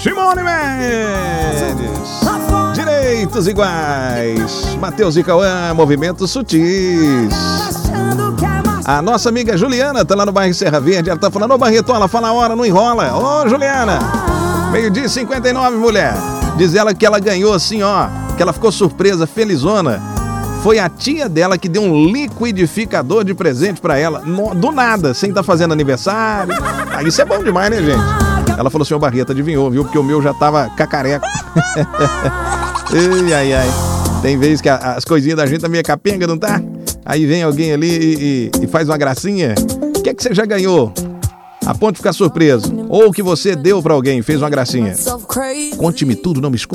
Simone Mendes. Direitos iguais. Matheus e Cauã, Movimentos Sutis. A nossa amiga Juliana tá lá no bairro Serra Verde. Ela tá falando, ô Barretola, fala a hora, não enrola. Ô Juliana, 12h59, mulher. Diz ela que ela ganhou assim, ó, que ela ficou surpresa, felizona. Foi a tia dela que deu um liquidificador de presente pra ela, do nada, sem estar fazendo aniversário. Isso é bom demais, né, gente? Ela falou assim, ô Barreto, adivinhou, viu? Porque o meu já tava cacareco. Ai, ai, ai. Tem vezes que as coisinhas da gente tá meio capenga, não tá? Aí vem alguém ali e faz uma gracinha. O que é que você já ganhou? A ponto de ficar surpreso. Ou que você deu pra alguém e fez uma gracinha. Conte-me tudo, não me esconda.